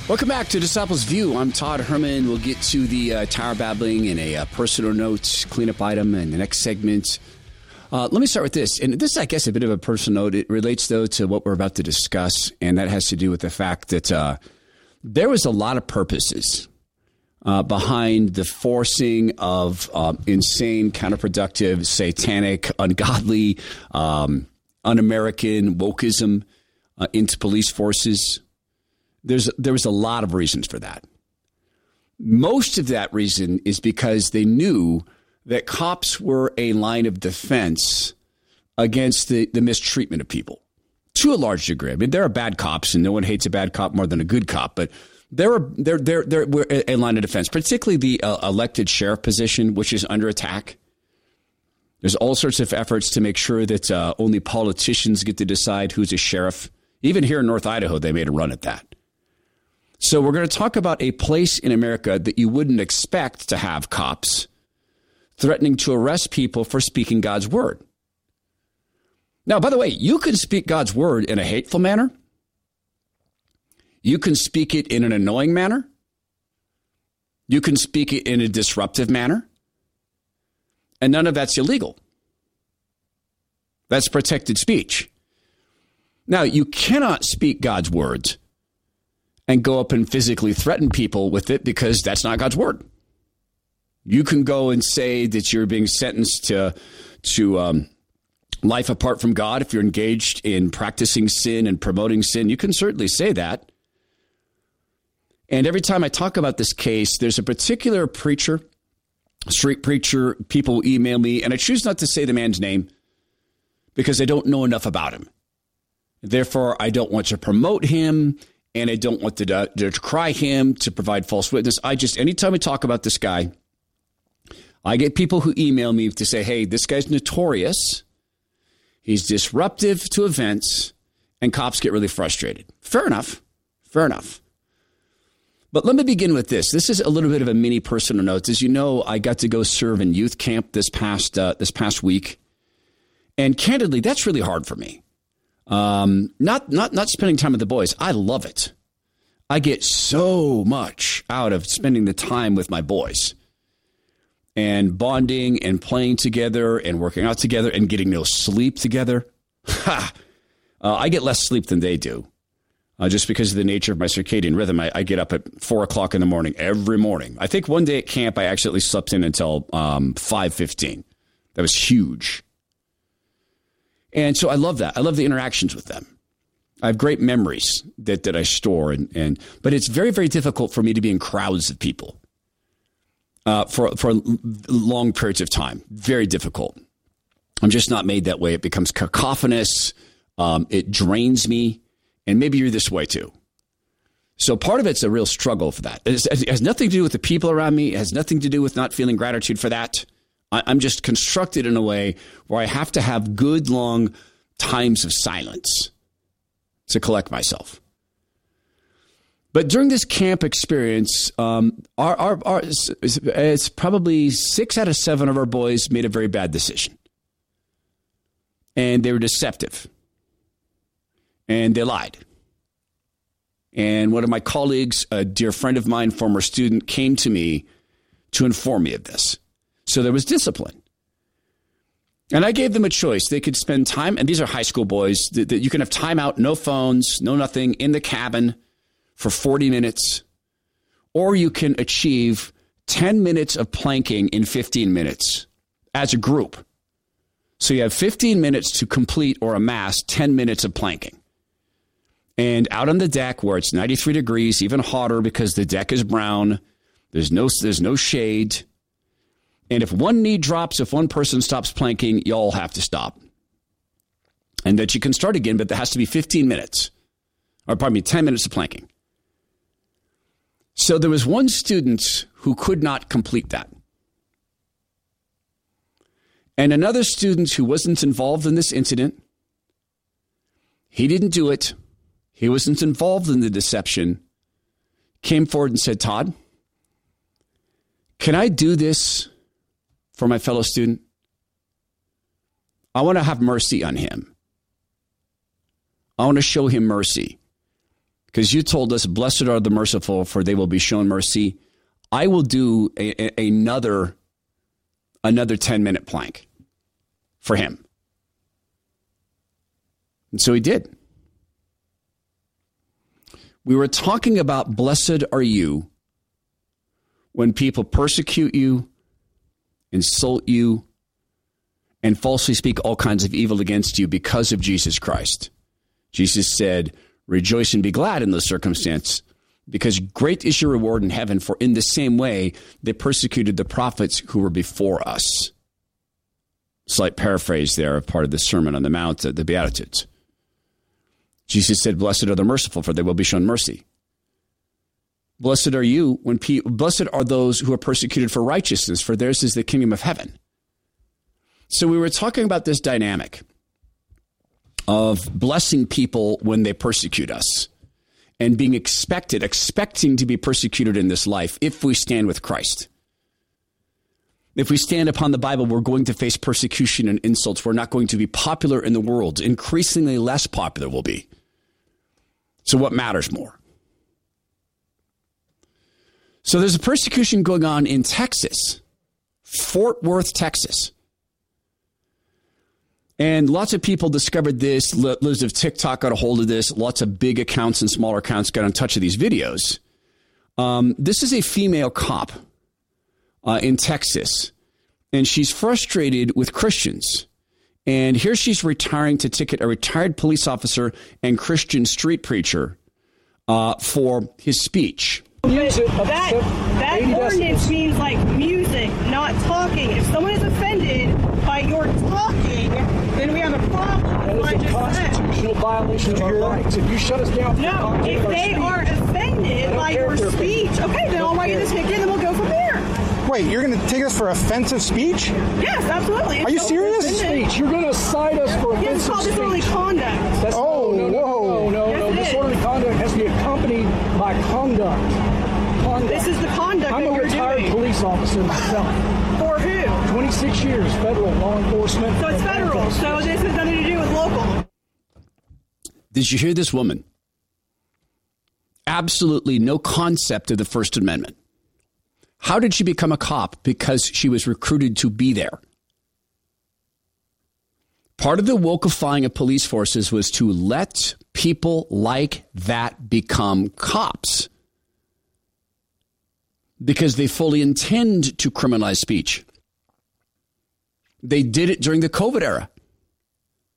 Welcome back to Disciples View. I'm Todd Herman. We'll get to the Tower Babbling and a personal note, cleanup item in the next segment. Let me start with this. And this is, I guess, a bit of a personal note. It relates, though, to what we're about to discuss. And that has to do with the fact that there was a lot of purposes behind the forcing of insane, counterproductive, satanic, ungodly, un-American wokeism into police forces. There was a lot of reasons for that. Most of that reason is because they knew that cops were a line of defense against the mistreatment of people to a large degree. I mean, there are bad cops, and no one hates a bad cop more than a good cop, but they're a line of defense, particularly the elected sheriff position, which is under attack. There's all sorts of efforts to make sure that only politicians get to decide who's a sheriff. Even here in North Idaho, they made a run at that. So we're going to talk about a place in America that you wouldn't expect to have cops threatening to arrest people for speaking God's word. Now, by the way, you can speak God's word in a hateful manner. You can speak it in an annoying manner. You can speak it in a disruptive manner. And none of that's illegal. That's protected speech. Now, you cannot speak God's words and go up and physically threaten people with it because that's not God's word. You can go and say that you're being sentenced to life apart from God if you're engaged in practicing sin and promoting sin. You can certainly say that. And every time I talk about this case, there's a particular preacher, street preacher, people email me, and I choose not to say the man's name because I don't know enough about him. Therefore, I don't want to promote him. And I don't want to decry him, to provide false witness. Anytime we talk about this guy, I get people who email me to say, hey, this guy's notorious. He's disruptive to events, and cops get really frustrated. Fair enough. But let me begin with this. This is a little bit of a mini personal note. As you know, I got to go serve in youth camp this past week. And candidly, that's really hard for me. Not spending time with the boys. I love it. I get so much out of spending the time with my boys and bonding and playing together and working out together and getting no sleep together. I get less sleep than they do. Just because of the nature of my circadian rhythm. I get up at 4 o'clock in the morning every morning. I think one day at camp, I actually slept in until 5:15. That was huge. And so I love that. I love the interactions with them. I have great memories that I store. But it's very, very difficult for me to be in crowds of people for long periods of time. Very difficult. I'm just not made that way. It becomes cacophonous. It drains me. And maybe you're this way too. So part of it's a real struggle for that. It has nothing to do with the people around me. It has nothing to do with not feeling gratitude for that. I'm just constructed in a way where I have to have good, long times of silence to collect myself. But during this camp experience, it's probably 6 out of 7 of our boys made a very bad decision. And they were deceptive. And they lied. And one of my colleagues, a dear friend of mine, former student, came to me to inform me of this. So there was discipline. And I gave them a choice. They could spend time, and these are high school boys, that you can have time out, no phones, no nothing, in the cabin for 40 minutes, or you can achieve 10 minutes of planking in 15 minutes as a group. So you have 15 minutes to complete or amass 10 minutes of planking. And out on the deck where it's 93 degrees, even hotter because the deck is brown, there's no shade. And if one knee drops, if one person stops planking, you all have to stop. And that you can start again, but there has to be 15 minutes. Or pardon me, 10 minutes of planking. So there was one student who could not complete that. And another student who wasn't involved in this incident, he didn't do it. He wasn't involved in the deception, came forward and said, Todd, can I do this for my fellow student? I want to have mercy on him. I want to show him mercy because you told us, blessed are the merciful, for they will be shown mercy. I will do another 10-minute plank for him. And so he did. We were talking about blessed are you when people persecute you, insult you, and falsely speak all kinds of evil against you because of Jesus Christ. Jesus said, rejoice and be glad in this circumstance, because great is your reward in heaven, for in the same way they persecuted the prophets who were before us. Slight paraphrase there of part of the Sermon on the Mount, the Beatitudes. Jesus said, blessed are the merciful, for they will be shown mercy. Blessed are you when blessed are those who are persecuted for righteousness, for theirs is the kingdom of heaven. So we were talking about this dynamic of blessing people when they persecute us and being expecting to be persecuted in this life if we stand with Christ. If we stand upon the Bible, we're going to face persecution and insults. We're not going to be popular in the world. Increasingly less popular we'll be. So what matters more? So there's a persecution going on in Texas, Fort Worth, Texas. And lots of people discovered this. Lots of TikTok got a hold of this. Lots of big accounts and smaller accounts got in touch with these videos. This is a female cop in Texas, and she's frustrated with Christians. And here she's retiring to ticket a retired police officer and Christian street preacher for his speech. That ordinance means like music, not talking. If someone is offended by your talking, then we have a problem. That is a constitutional violation of our rights. If you shut us down, no. If they are offended by your speech, okay, then I'll write you the ticket, and then we'll go from there. Wait, you're going to take us for offensive speech? Yes, absolutely. Are you serious? Speech. You're going to cite us for offensive It's called speech. disorderly conduct. That's no. Yes, Disorderly conduct has to be accompanied by conduct. This is the conduct I'm that a you're retired doing. police officer myself. For who? 26 years, federal law enforcement. So it's federal. So this has nothing to do with local. Did you hear this woman? Absolutely no concept of the First Amendment. How did she become a cop? Because she was recruited to be there. Part of the wokeifying of police forces was to let people like that become cops, because they fully intend to criminalize speech. They did it during the COVID era.